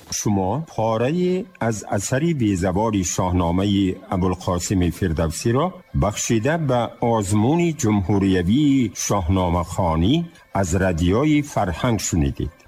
شما پاره از اثری بی‌زوال شاهنامه ابوالقاسم فردوسی را بخشیده به آزمون جمهوریوی شاهنامه خوانی از رادیوی فرهنگ شنیدید.